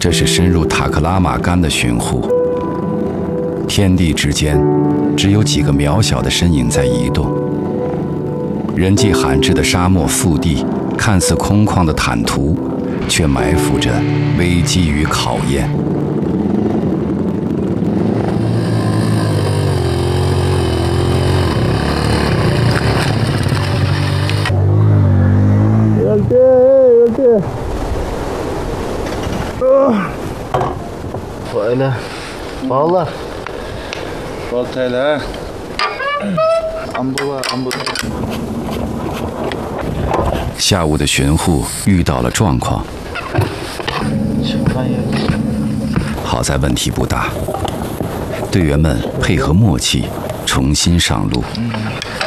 这是深入塔克拉玛干的巡护。天地之间，只有几个渺小的身影在移动。人迹罕至的沙漠腹地，看似空旷的坦途，却埋伏着危机与考验。 回来，饱了。 Baltayla. Ambula. 下午的巡护遇到了状况，好在问题不大，队员们配合默契，重新上路。